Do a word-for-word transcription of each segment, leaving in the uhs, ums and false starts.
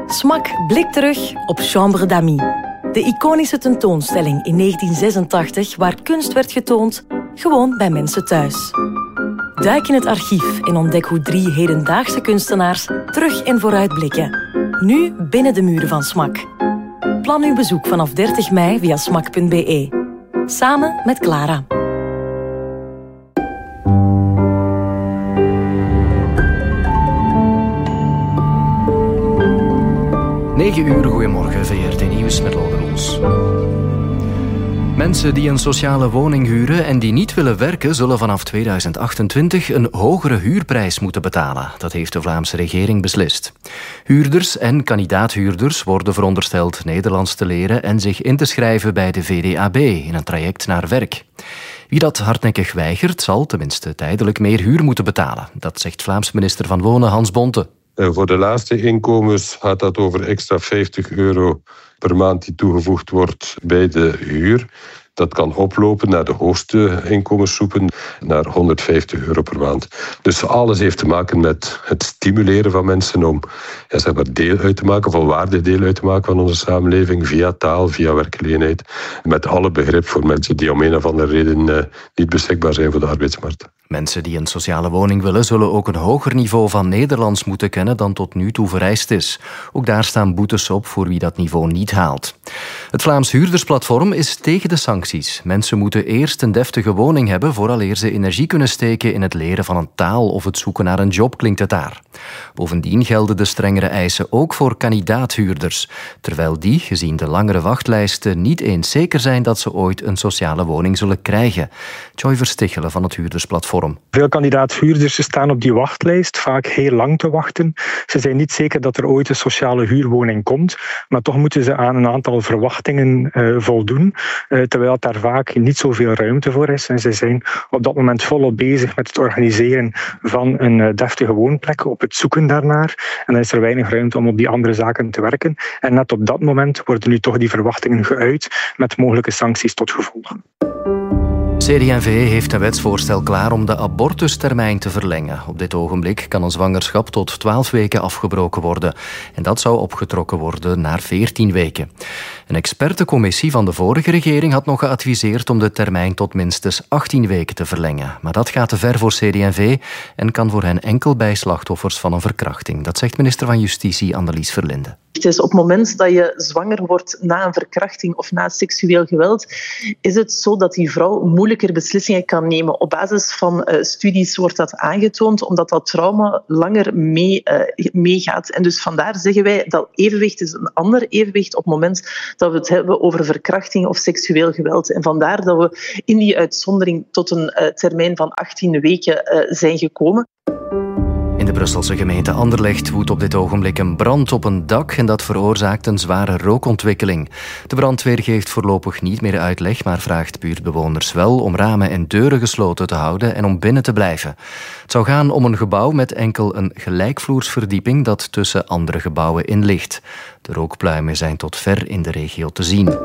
Smack blikt terug op Chambre d'Amis. De iconische tentoonstelling in negentien zesentachtig waar kunst werd getoond, gewoon bij mensen thuis. Duik in het archief en ontdek hoe drie hedendaagse kunstenaars terug en vooruit blikken. Nu binnen de muren van Smack. Plan uw bezoek vanaf dertig mei via smack punt b e. Samen met Clara. negen uur, goedemorgen, V R T Nieuws met Logan Roels. Mensen die een sociale woning huren en die niet willen werken, zullen vanaf tweeduizend achtentwintig een hogere huurprijs moeten betalen. Dat heeft de Vlaamse regering beslist. Huurders en kandidaathuurders worden verondersteld Nederlands te leren en zich in te schrijven bij de V D A B in een traject naar werk. Wie dat hardnekkig weigert, zal tenminste tijdelijk meer huur moeten betalen. Dat zegt Vlaams minister van Wonen Hans Bonte. Voor de laagste inkomens gaat dat over extra vijftig euro per maand die toegevoegd wordt bij de huur. Dat kan oplopen naar de hoogste inkomensgroepen, naar honderdvijftig euro per maand. Dus alles heeft te maken met het stimuleren van mensen om ja, zeg maar deel uit te maken, volwaardig deel uit te maken van onze samenleving, via taal, via werkgelegenheid. Met alle begrip voor mensen die om een of andere reden uh, niet beschikbaar zijn voor de arbeidsmarkt. Mensen die een sociale woning willen, zullen ook een hoger niveau van Nederlands moeten kennen dan tot nu toe vereist is. Ook daar staan boetes op voor wie dat niveau niet haalt. Het Vlaams Huurdersplatform is tegen de sancties. Mensen moeten eerst een deftige woning hebben vooraleer ze energie kunnen steken in het leren van een taal of het zoeken naar een job, klinkt het daar. Bovendien gelden de strengere eisen ook voor kandidaathuurders, terwijl die, gezien de langere wachtlijsten, niet eens zeker zijn dat ze ooit een sociale woning zullen krijgen. Joy Verstichelen van het Huurdersplatform. Veel kandidaat-huurders staan op die wachtlijst, vaak heel lang te wachten. Ze zijn niet zeker dat er ooit een sociale huurwoning komt, maar toch moeten ze aan een aantal verwachtingen uh, voldoen, uh, terwijl daar vaak niet zoveel ruimte voor is. En ze zijn op dat moment volop bezig met het organiseren van een uh, deftige woonplek, op het zoeken daarnaar. En dan is er weinig ruimte om op die andere zaken te werken. En net op dat moment worden nu toch die verwachtingen geuit, met mogelijke sancties tot gevolg. C D en V heeft een wetsvoorstel klaar om de abortustermijn te verlengen. Op dit ogenblik kan een zwangerschap tot twaalf weken afgebroken worden. En dat zou opgetrokken worden naar veertien weken. Een expertencommissie van de vorige regering had nog geadviseerd om de termijn tot minstens achttien weken te verlengen. Maar dat gaat te ver voor C D en V en kan voor hen enkel bij slachtoffers van een verkrachting. Dat zegt minister van Justitie Annelies Verlinde. Het is op het moment dat je zwanger wordt na een verkrachting of na seksueel geweld, is het zo dat die vrouw moeilijker beslissingen kan nemen. Op basis van uh, studies wordt dat aangetoond, omdat dat trauma langer mee, uh, meegaat. En dus vandaar zeggen wij dat evenwicht is een ander evenwicht op het moment dat we het hebben over verkrachting of seksueel geweld. En vandaar dat we in die uitzondering tot een uh, termijn van achttien weken uh, zijn gekomen. In de Brusselse gemeente Anderlecht woedt op dit ogenblik een brand op een dak en dat veroorzaakt een zware rookontwikkeling. De brandweer geeft voorlopig niet meer uitleg, maar vraagt buurtbewoners wel om ramen en deuren gesloten te houden en om binnen te blijven. Het zou gaan om een gebouw met enkel een gelijkvloersverdieping dat tussen andere gebouwen in ligt. De rookpluimen zijn tot ver in de regio te zien.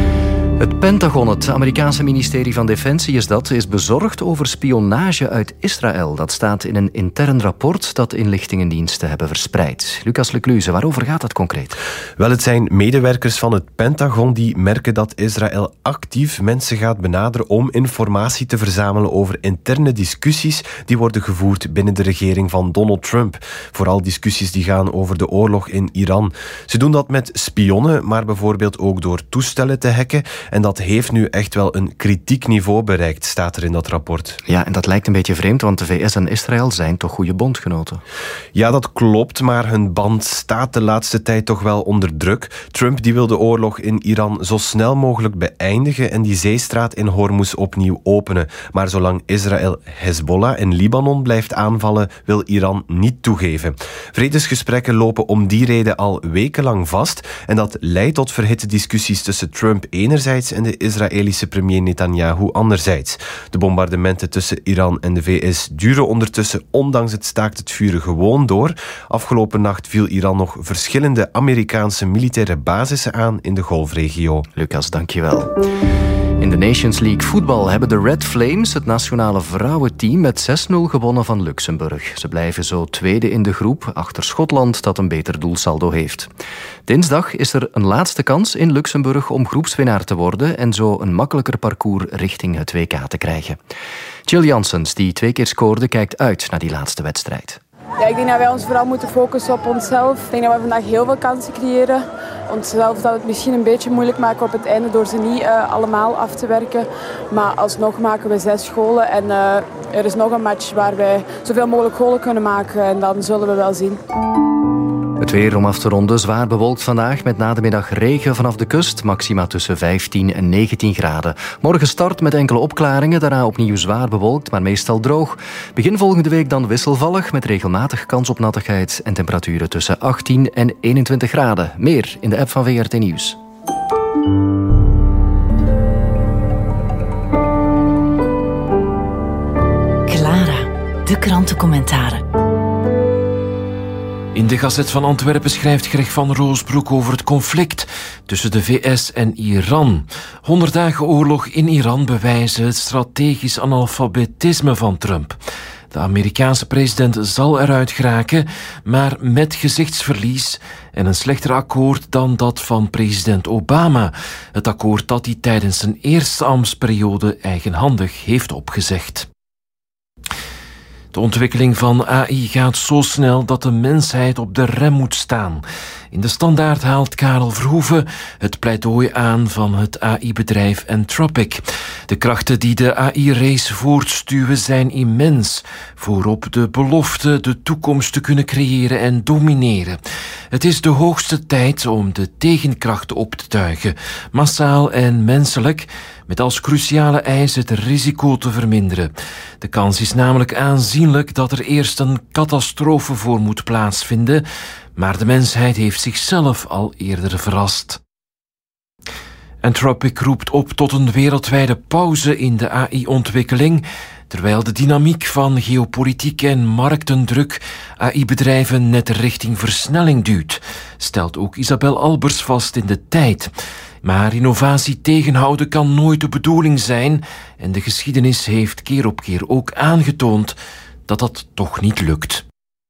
Het Pentagon, het Amerikaanse ministerie van Defensie is dat, is bezorgd over spionage uit Israël. Dat staat in een intern rapport dat inlichtingendiensten hebben verspreid. Lucas Lecluze, waarover gaat dat concreet? Wel, het zijn medewerkers van het Pentagon die merken dat Israël actief mensen gaat benaderen om informatie te verzamelen over interne discussies die worden gevoerd binnen de regering van Donald Trump. Vooral discussies die gaan over de oorlog in Iran. Ze doen dat met spionnen, maar bijvoorbeeld ook door toestellen te hacken. En dat heeft nu echt wel een kritiek niveau bereikt, staat er in dat rapport. Ja, en dat lijkt een beetje vreemd, want de V S en Israël zijn toch goede bondgenoten? Ja, dat klopt, maar hun band staat de laatste tijd toch wel onder druk. Trump die wil de oorlog in Iran zo snel mogelijk beëindigen en die zeestraat in Hormuz opnieuw openen. Maar zolang Israël Hezbollah in Libanon blijft aanvallen, wil Iran niet toegeven. Vredesgesprekken lopen om die reden al wekenlang vast en dat leidt tot verhitte discussies tussen Trump enerzijds en de Israëlische premier Netanyahu anderzijds. De bombardementen tussen Iran en de V S duren ondertussen ondanks het staakt het vuren gewoon door. Afgelopen nacht viel Iran nog verschillende Amerikaanse militaire basissen aan in de Golfregio. Lucas, dankjewel. In In de Nations League voetbal hebben de Red Flames het nationale vrouwenteam met zes nul gewonnen van Luxemburg. Ze blijven zo tweede in de groep, achter Schotland dat een beter doelsaldo heeft. Dinsdag is er een laatste kans in Luxemburg om groepswinnaar te worden en zo een makkelijker parcours richting het W K te krijgen. Jill Janssens, die twee keer scoorde, kijkt uit naar die laatste wedstrijd. Ja, ik denk dat wij ons vooral moeten focussen op onszelf. Ik denk dat we vandaag heel veel kansen creëren. Onszelf dat het misschien een beetje moeilijk maken op het einde door ze niet uh, allemaal af te werken. Maar alsnog maken we zes golen en uh, er is nog een match waar wij zoveel mogelijk golen kunnen maken en dan zullen we wel zien. Het weer om af te ronden, zwaar bewolkt vandaag met na de middag regen vanaf de kust. Maxima tussen vijftien en negentien graden. Morgen start met enkele opklaringen, daarna opnieuw zwaar bewolkt, maar meestal droog. Begin volgende week dan wisselvallig met regelmatig kans op nattigheid en temperaturen tussen achttien en eenentwintig graden. Meer in de app van V R T Nieuws. Clara, de krantencommentaren. In de Gazet van Antwerpen schrijft Greg van Roosbroek over het conflict tussen de V S en Iran. Honderd dagen oorlog in Iran bewijzen het strategisch analfabetisme van Trump. De Amerikaanse president zal eruit geraken, maar met gezichtsverlies en een slechter akkoord dan dat van president Obama. Het akkoord dat hij tijdens zijn eerste ambtsperiode eigenhandig heeft opgezegd. De ontwikkeling van A I gaat zo snel dat de mensheid op de rem moet staan. In de Standaard haalt Karel Verhoeven het pleidooi aan van het A I-bedrijf Anthropic. De krachten die de A I-race voortstuwen zijn immens. Voorop de belofte de toekomst te kunnen creëren en domineren. Het is de hoogste tijd om de tegenkrachten op te tuigen, massaal en menselijk, met als cruciale eis het risico te verminderen. De kans is namelijk aanzienlijk dat er eerst een catastrofe voor moet plaatsvinden, maar de mensheid heeft zichzelf al eerder verrast. Anthropic roept op tot een wereldwijde pauze in de A I-ontwikkeling, terwijl de dynamiek van geopolitiek en marktendruk A I-bedrijven net richting versnelling duwt, stelt ook Isabel Albers vast in de Tijd. Maar innovatie tegenhouden kan nooit de bedoeling zijn en de geschiedenis heeft keer op keer ook aangetoond dat dat toch niet lukt.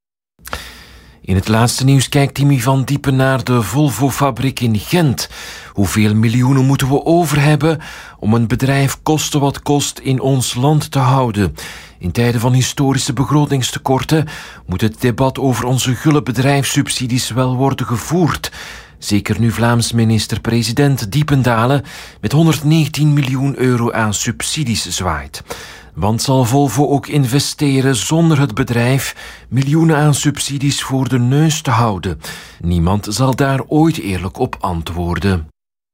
In het laatste nieuws kijkt Timmy van Diepen naar de Volvo-fabriek in Gent. Hoeveel miljoenen moeten we over hebben om een bedrijf koste wat kost in ons land te houden? In tijden van historische begrotingstekorten moet het debat over onze gulle bedrijfssubsidies wel worden gevoerd. Zeker nu Vlaams minister-president Diependalen met honderdnegentien miljoen euro aan subsidies zwaait. Want zal Volvo ook investeren zonder het bedrijf miljoenen aan subsidies voor de neus te houden? Niemand zal daar ooit eerlijk op antwoorden.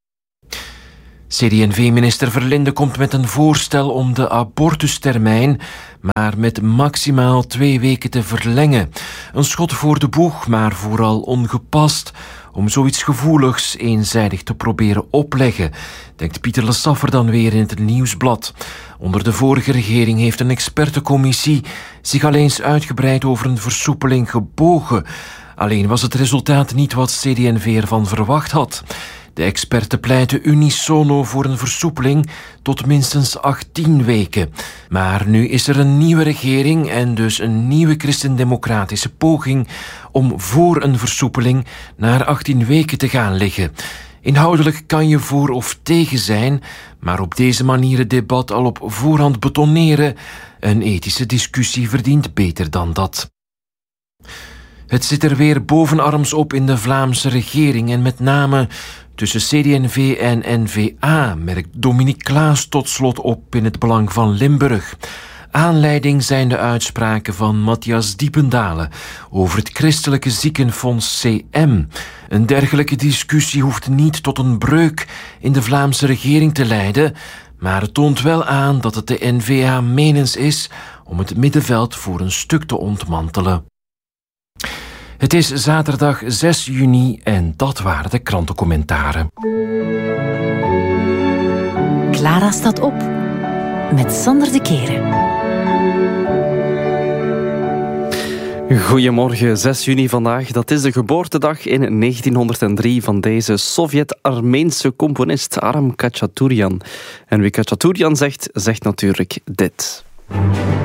C D en V-minister Verlinde komt met een voorstel om de abortustermijn maar met maximaal twee weken te verlengen. Een schot voor de boeg, maar vooral ongepast, om zoiets gevoeligs eenzijdig te proberen opleggen, denkt Pieter Le Saffer dan weer in het Nieuwsblad. Onder de vorige regering heeft een expertencommissie zich al eens uitgebreid over een versoepeling gebogen. Alleen was het resultaat niet wat C D en V ervan verwacht had. De experten pleiten unisono voor een versoepeling tot minstens achttien weken. Maar nu is er een nieuwe regering en dus een nieuwe christendemocratische poging om voor een versoepeling naar achttien weken te gaan liggen. Inhoudelijk kan je voor of tegen zijn, maar op deze manier het debat al op voorhand betoneren. Een ethische discussie verdient beter dan dat. Het zit er weer bovenarms op in de Vlaamse regering en met name tussen C D en V en N V A, merkt Dominique Claes tot slot op in het Belang van Limburg. Aanleiding zijn de uitspraken van Matthias Diependalen over het christelijke ziekenfonds C M. Een dergelijke discussie hoeft niet tot een breuk in de Vlaamse regering te leiden, maar het toont wel aan dat het de N V A menens is om het middenveld voor een stuk te ontmantelen. Het is zaterdag zes juni en dat waren de krantencommentaren. Clara staat op met Sander de Keren. Goedemorgen, zes juni vandaag. Dat is de geboortedag in negentienhonderddrie van deze Sovjet-Armeense componist Aram Khachaturian. En wie Khachaturian zegt, zegt natuurlijk dit.